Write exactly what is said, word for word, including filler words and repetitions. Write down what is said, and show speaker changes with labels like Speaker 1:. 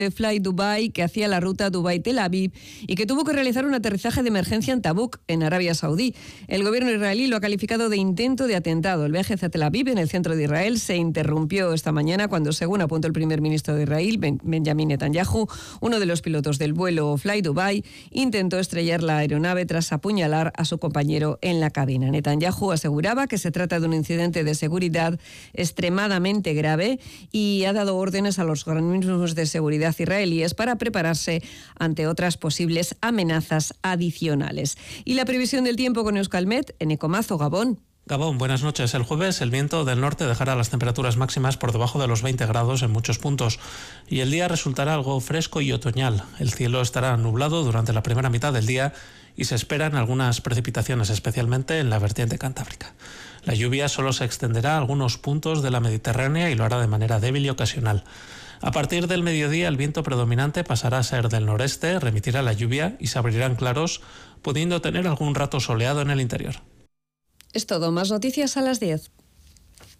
Speaker 1: de Fly Dubai que hacía la ruta Dubái-Tel Aviv y que tuvo que realizar un aterrizaje de emergencia en Tabuk, en Arabia Saudí. El gobierno israelí lo ha calificado de intento de atentado. El viaje hacia Tel Aviv, en el centro de Israel, se interrumpió esta mañana cuando, según apuntó el primer ministro de Israel, ben- Benjamin Netanyahu, uno de los pilotos del vuelo Fly Dubai, intentó estrellar la aeronave tras apuñalar a su compañero en la cabina. Netanyahu aseguraba que se trata de un incidente de seguridad extremadamente grave y ha dado órdenes a los organismos de seguridad israelíes para prepararse ante otras posibles amenazas adicionales. Y la previsión del tiempo con Euskalmet en Ecomazo, Gabón.
Speaker 2: Gabón, buenas noches. El jueves el viento del norte dejará las temperaturas máximas por debajo de los veinte grados en muchos puntos y el día resultará algo fresco y otoñal. El cielo estará nublado durante la primera mitad del día y se esperan algunas precipitaciones, especialmente en la vertiente cantábrica. La lluvia solo se extenderá a algunos puntos de la Mediterránea y lo hará de manera débil y ocasional. A partir del mediodía el viento predominante pasará a ser del noreste, remitirá la lluvia y se abrirán claros, pudiendo tener algún rato soleado en el interior.
Speaker 1: Es todo. Más noticias a las diez.